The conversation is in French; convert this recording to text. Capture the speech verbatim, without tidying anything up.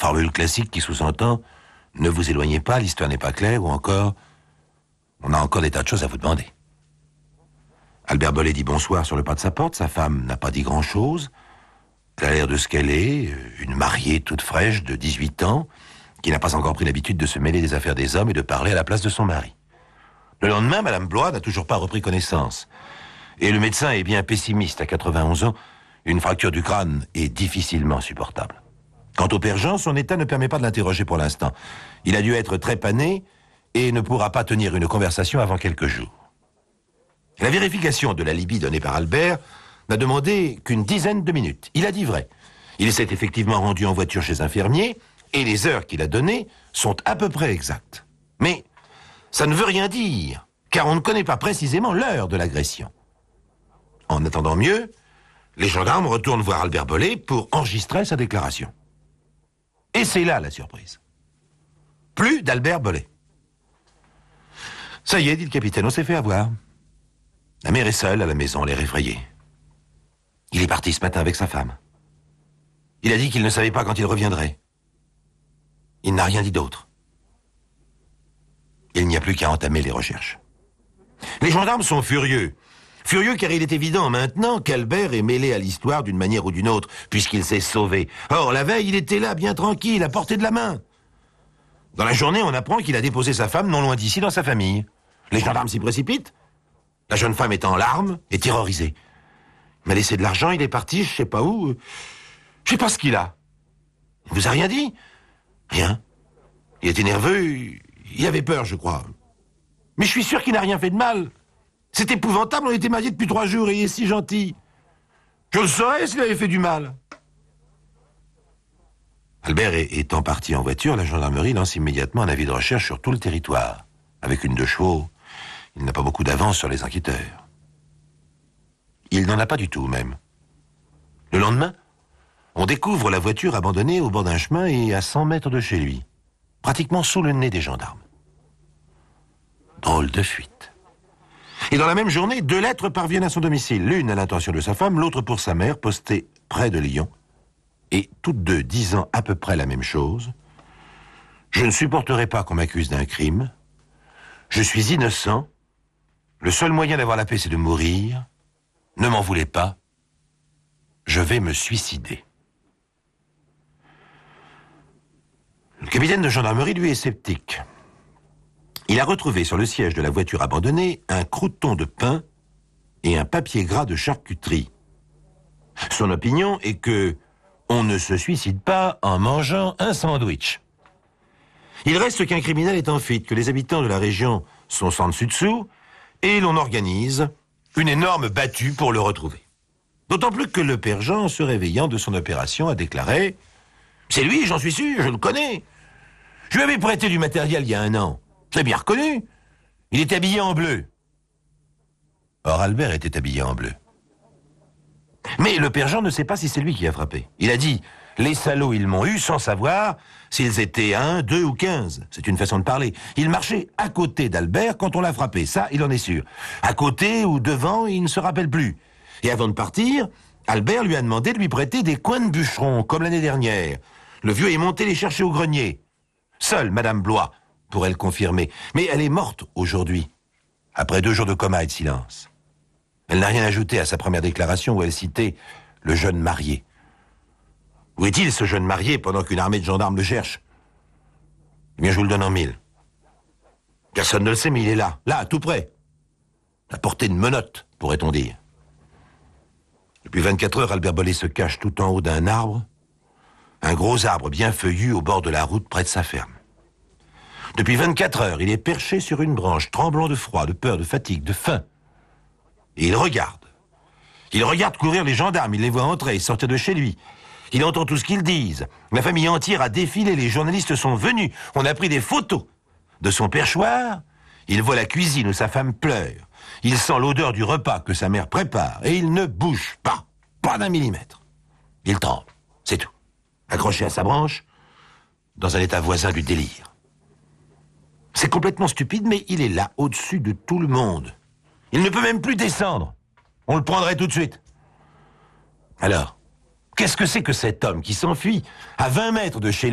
Formule classique qui sous-entend « Ne vous éloignez pas, l'histoire n'est pas claire » ou encore « On a encore des tas de choses à vous demander ». Albert Bollet dit bonsoir sur le pas de sa porte. Sa femme n'a pas dit grand-chose. Elle a l'air de ce qu'elle est, une mariée toute fraîche de dix-huit ans, qui n'a pas encore pris l'habitude de se mêler des affaires des hommes et de parler à la place de son mari. Le lendemain, Madame Blois n'a toujours pas repris connaissance. Et le médecin est bien pessimiste à quatre-vingt-onze ans. Une fracture du crâne est difficilement supportable. Quant au père Jean, son état ne permet pas de l'interroger pour l'instant. Il a dû être trépané et ne pourra pas tenir une conversation avant quelques jours. La vérification de l'alibi donné par Albert n'a demandé qu'une dizaine de minutes. Il a dit vrai. Il s'est effectivement rendu en voiture chez un fermier et les heures qu'il a données sont à peu près exactes. Mais ça ne veut rien dire, car on ne connaît pas précisément l'heure de l'agression. En attendant mieux, les gendarmes retournent voir Albert Bollet pour enregistrer sa déclaration. Et c'est là la surprise. Plus d'Albert Bollet. Ça y est, dit le capitaine, on s'est fait avoir. La mère est seule à la maison, l'air effrayé. Il est parti ce matin avec sa femme. Il a dit qu'il ne savait pas quand il reviendrait. Il n'a rien dit d'autre. Il n'y a plus qu'à entamer les recherches. Les gendarmes sont furieux. Furieux car il est évident maintenant qu'Albert est mêlé à l'histoire d'une manière ou d'une autre, puisqu'il s'est sauvé. Or, la veille, il était là, bien tranquille, à portée de la main. Dans la journée, on apprend qu'il a déposé sa femme non loin d'ici, dans sa famille. Les gendarmes s'y précipitent. La jeune femme est en larmes et terrorisée. Il m'a laissé de l'argent, il est parti, je sais pas où. Je sais pas ce qu'il a. Il vous a rien dit? Rien. Il était nerveux, il avait peur, je crois. Mais je suis sûr qu'il n'a rien fait de mal. C'est épouvantable, on était mariés depuis trois jours et il est si gentil. Je le saurais s'il avait fait du mal. Albert étant parti en voiture, la gendarmerie lance immédiatement un avis de recherche sur tout le territoire. Avec une deux chevaux, il n'a pas beaucoup d'avance sur les enquêteurs. Il n'en a pas du tout, même. Le lendemain, on découvre la voiture abandonnée au bord d'un chemin et à cent mètres de chez lui, pratiquement sous le nez des gendarmes. Drôle de fuite. Et dans la même journée, deux lettres parviennent à son domicile, l'une à l'intention de sa femme, l'autre pour sa mère, postée près de Lyon, et toutes deux disant à peu près la même chose. Je ne supporterai pas qu'on m'accuse d'un crime. Je suis innocent. Le seul moyen d'avoir la paix, c'est de mourir. Ne m'en voulez pas. Je vais me suicider. Le capitaine de gendarmerie, lui, est sceptique. Il a retrouvé sur le siège de la voiture abandonnée un croûton de pain et un papier gras de charcuterie. Son opinion est que on ne se suicide pas en mangeant un sandwich. Il reste qu'un criminel est en fuite, que les habitants de la région sont sans dessus dessous, et l'on organise une énorme battue pour le retrouver. D'autant plus que le père Jean, se réveillant de son opération, a déclaré « C'est lui, j'en suis sûr, je le connais. Je lui avais prêté du matériel il y a un an. Je l'ai bien reconnu. Il était habillé en bleu. » Or, Albert était habillé en bleu. Mais le père Jean ne sait pas si c'est lui qui a frappé. Il a dit « Les salauds, ils m'ont eu sans savoir s'ils étaient un, deux ou quinze. » C'est une façon de parler. Il marchait à côté d'Albert quand on l'a frappé, ça, il en est sûr. À côté ou devant, il ne se rappelle plus. Et avant de partir, Albert lui a demandé de lui prêter des coins de bûcheron, comme l'année dernière. Le vieux est monté les chercher au grenier. Seule Madame Blois pourrait le confirmer. Mais elle est morte aujourd'hui, après deux jours de coma et de silence. Elle n'a rien ajouté à sa première déclaration où elle citait le jeune marié. Où est-il, ce jeune marié, pendant qu'une armée de gendarmes le cherche? Eh bien, je vous le donne en mille. Personne ne le sait, mais il est là, là, tout près. À portée de menottes, pourrait-on dire. Depuis vingt-quatre heures, Albert Bollet se cache tout en haut d'un arbre, un gros arbre bien feuillu au bord de la route près de sa ferme. Depuis vingt-quatre heures, il est perché sur une branche, tremblant de froid, de peur, de fatigue, de faim. Et il regarde. Il regarde courir les gendarmes, il les voit entrer et sortir de chez lui. Il entend tout ce qu'ils disent. La famille entière a défilé, les journalistes sont venus. On a pris des photos. De son perchoir, il voit la cuisine où sa femme pleure. Il sent l'odeur du repas que sa mère prépare et il ne bouge pas, pas d'un millimètre. Il tremble, c'est tout. Accroché à sa branche, dans un état voisin du délire. C'est complètement stupide, mais il est là, au-dessus de tout le monde. Il ne peut même plus descendre. On le prendrait tout de suite. Alors, qu'est-ce que c'est que cet homme qui s'enfuit à vingt mètres de chez lui?